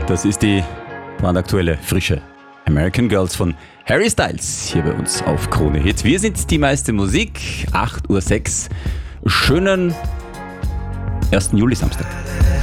Das ist die brandaktuelle, frische American Girls von Harry Styles hier bei uns auf Krone Hit. Wir sind die meiste Musik, 8:06 Uhr. Schönen 1. Juli Samstag.